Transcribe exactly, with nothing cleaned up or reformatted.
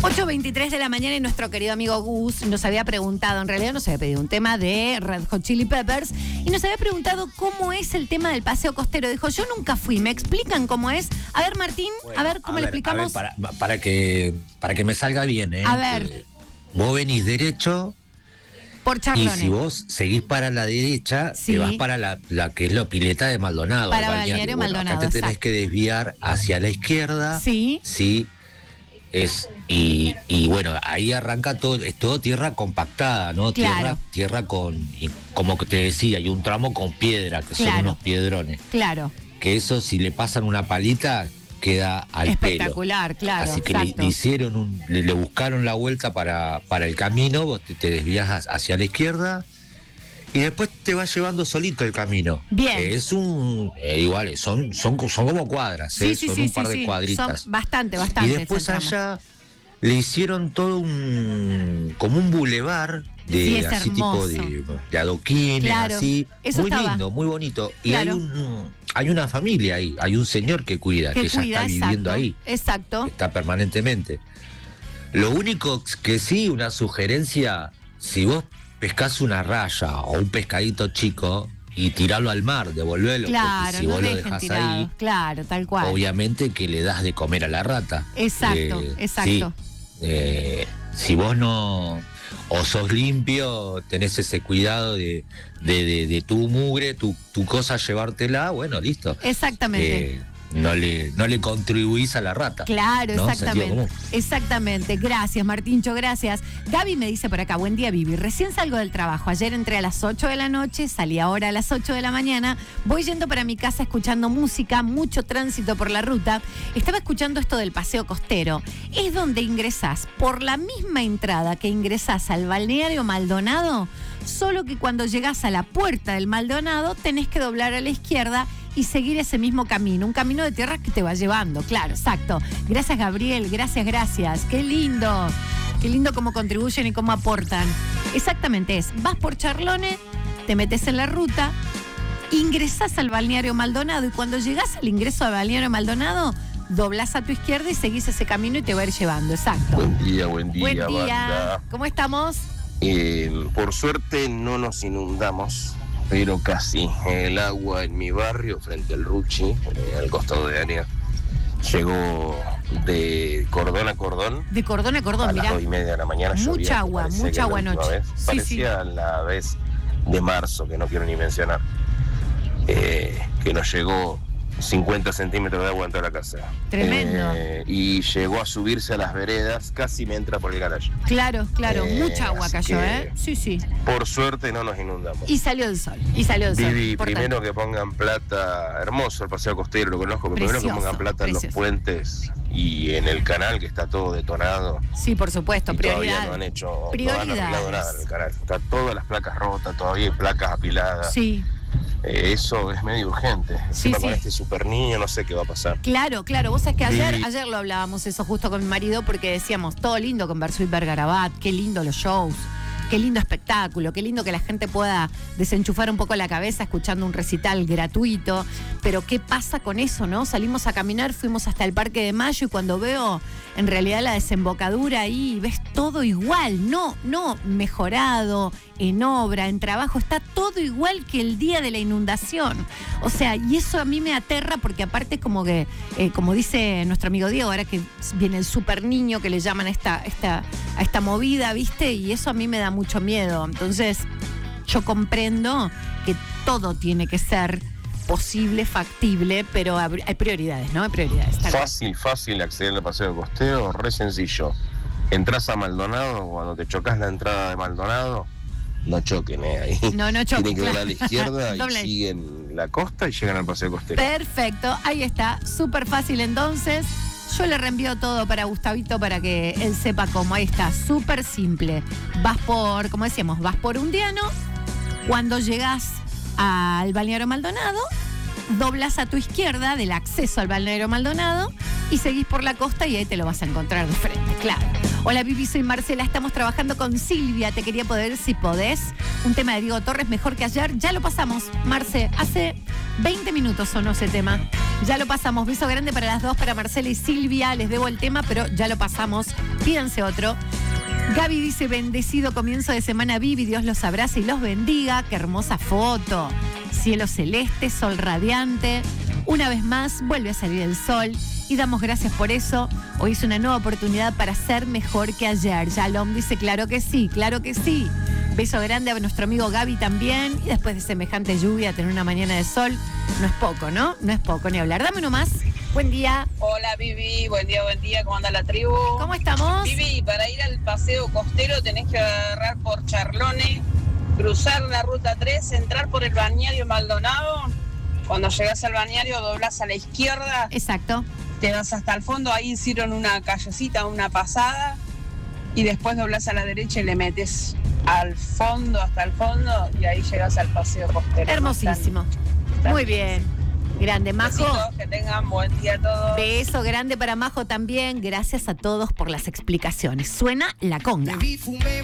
ocho veintitrés de la mañana y nuestro querido amigo Gus nos había preguntado, en realidad nos había pedido un tema de Red Hot Chili Peppers y nos había preguntado cómo es el tema del paseo costero. Dijo, yo nunca fui, ¿me explican cómo es? A ver, Martín, bueno, a ver cómo a le ver, explicamos. A ver, para, para, que, para que me salga bien, ¿eh? A ver. Eh, vos venís derecho. Por Charlones. Y si vos seguís para la derecha, sí. te vas para la, la que es la pileta de Maldonado. Para Balneario bueno, Maldonado. Acá te tenés exacto. que desviar hacia la izquierda. Sí. Sí. Es, y, y bueno, ahí arranca todo, es todo tierra compactada, ¿no? Claro. Tierra, tierra con, y como que te decía, hay un tramo con piedra, que claro. son unos piedrones. Claro. Que eso, si le pasan una palita, queda al espectacular, pelo. Claro. Así que le, le hicieron un, le, le buscaron la vuelta para, para el camino, vos te, te desvías hacia la izquierda y después te va llevando solito el camino. Bien. Eh, es un eh, igual, son, son, son como cuadras, sí, eh, sí, son sí, un par sí, de sí. cuadritas. Son bastante, bastante. Y después allá le hicieron todo un como un bulevar de sí, así hermoso. tipo de, de adoquines, claro. así. Eso muy estaba. lindo, muy bonito. Y claro. hay un hay una familia ahí, hay un señor que cuida, que, que cuida, ya está exacto, viviendo ahí. Exacto. Está permanentemente. Lo único que sí, una sugerencia, si vos pescás una raya o un pescadito chico y tirarlo al mar, devolverlo, claro, porque si no vos lo dejás tirado. ahí, claro, tal cual. obviamente que le das de comer a la rata. Exacto, eh, exacto. Sí, eh, si vos no o sos limpio, tenés ese cuidado de, de, de, de tu mugre, tu, tu cosa, llevártela, bueno, listo. Exactamente. Eh, no le, no le contribuís a la rata. Claro, ¿no? exactamente. Exactamente. Gracias, Martincho, gracias. Gaby me dice por acá, buen día, Vivi. Recién salgo del trabajo. Ayer entré a las ocho de la noche, salí ahora a las ocho de la mañana. Voy yendo para mi casa escuchando música, mucho tránsito por la ruta. Estaba escuchando esto del paseo costero. Es donde ingresás por la misma entrada que ingresás al balneario Maldonado, solo que cuando llegás a la puerta del Maldonado tenés que doblar a la izquierda y seguir ese mismo camino, un camino de tierra que te va llevando, claro, exacto. Gracias, Gabriel, gracias, gracias. Qué lindo, qué lindo cómo contribuyen y cómo aportan. Exactamente es, vas por Charlones, te metes en la ruta, ingresás al balneario Maldonado y cuando llegás al ingreso al balneario Maldonado, doblás a tu izquierda y seguís ese camino y te va a ir llevando, exacto. Buen día, buen día, Buen día, banda. ¿Cómo estamos? Eh, por suerte no nos inundamos, pero casi. El agua en mi barrio, frente al Ruchi, eh, al costado de área, llegó de cordón a cordón. De cordón a cordón, a mirá. las dos y media de la mañana. Mucha llovía, agua, parecía mucha que agua la última anoche. vez. Sí, Parecía sí. la vez de marzo, que no quiero ni mencionar, eh, que nos llegó cincuenta centímetros de agua en toda la casa. Tremendo. Eh, y llegó a subirse a las veredas, casi me entra por el garaje. Claro, claro, Eh, mucha agua así cayó, que, ¿eh? Sí, sí. Por suerte no nos inundamos. Y salió el sol, y salió el sol. Vivi, importante. primero que pongan plata, hermoso el paseo costero, lo conozco, pero Precioso, primero que pongan plata en los precioso. puentes y en el canal, que está todo detonado. Sí, por supuesto, Y prioridad. todavía no han hecho, no han Prioridades. arreglado nada en el canal. Está todas las placas rotas, todavía hay placas apiladas. Sí, Eh, eso es medio urgente. Sí, Encima sí. con este super niño no sé qué va a pasar. claro, claro. Vos sabés que ayer, Sí. ayer lo hablábamos eso justo con mi marido porque decíamos, todo lindo con Versuit Vergarabat, qué lindo los shows, qué lindo espectáculo, qué lindo que la gente pueda desenchufar un poco la cabeza escuchando un recital gratuito, pero ¿qué pasa con eso, no? Salimos a caminar, fuimos hasta el Parque de Mayo y cuando veo en realidad la desembocadura ahí, ves todo igual, no, no mejorado, en obra, en trabajo, está todo igual que el día de la inundación. O sea, y eso a mí me aterra porque aparte como que, eh, como dice nuestro amigo Diego, ahora que viene el super niño que le llaman a esta, esta, a esta movida, ¿viste? Y eso a mí me da mucho miedo. Entonces, yo comprendo que todo tiene que ser posible, factible, pero hay prioridades, ¿no? Hay prioridades. Tal cual. Fácil, fácil acceder al paseo costero, re sencillo. Entrás a Maldonado, cuando te chocas la entrada de Maldonado, no choquen, ¿eh? Ahí. No, no choquen. Tienen que ver claro. a la izquierda y Doble. siguen la costa y llegan al paseo costero. Perfecto, ahí está, súper fácil entonces. Yo le reenvío todo para Gustavito para que él sepa cómo. Ahí está, súper simple. Vas por, como decíamos, vas por Undiano. Cuando llegas al balneario Maldonado, doblas a tu izquierda del acceso al balneario Maldonado y seguís por la costa y ahí te lo vas a encontrar de frente, claro. Hola Vivi, soy Marcela, estamos trabajando con Silvia, te quería poder, si podés, un tema de Diego Torres mejor que ayer, ya lo pasamos, Marce, hace veinte minutos sonó ese tema, ya lo pasamos, beso grande para las dos, para Marcela y Silvia, les debo el tema, pero ya lo pasamos, pídanse otro. Gaby dice, bendecido comienzo de semana Vivi, Dios los abrace y los bendiga, qué hermosa foto, cielo celeste, sol radiante, una vez más vuelve a salir el sol y damos gracias por eso. Hoy es una nueva oportunidad para ser mejor que ayer. Yalom dice, claro que sí, claro que sí. Beso grande a nuestro amigo Gaby también. Y después de semejante lluvia, tener una mañana de sol, no es poco, ¿no? No es poco ni hablar. Dame uno más. Buen día. Hola Vivi, buen día, buen día, ¿cómo anda la tribu? ¿Cómo estamos? Vivi, para ir al paseo costero tenés que agarrar por Charlone, cruzar la ruta tres, entrar por el balneario Maldonado. Cuando llegas al balneario doblás a la izquierda. Exacto. Te vas hasta el fondo, ahí hicieron una callecita, una pasada, y después doblás a la derecha y le metes al fondo, hasta el fondo, y ahí llegas al paseo costero. Hermosísimo. Tan, Muy bien. Grande, Majo. Besitos, que tengan buen día a todos. Beso grande para Majo también. Gracias a todos por las explicaciones. Suena la conga.